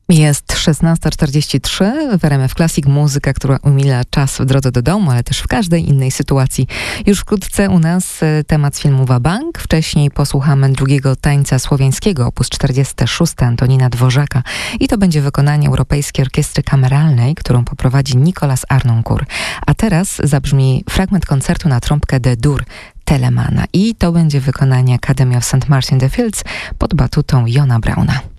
Jest 16:43 w RMF Classic, muzyka, która umila czas w drodze do domu, ale też w każdej innej sytuacji. Już wkrótce u nas temat z filmu Wabank. Wcześniej posłuchamy drugiego tańca słowiańskiego, op. 46 Antonina Dworzaka. I to będzie wykonanie Europejskiej Orkiestry Kameralnej, którą poprowadzi Nicolas Arnoncourt. A teraz zabrzmi fragment koncertu na trąbkę D-dur Telemana. I to będzie wykonanie Academy of St. Martin the Fields pod batutą Jona Brauna.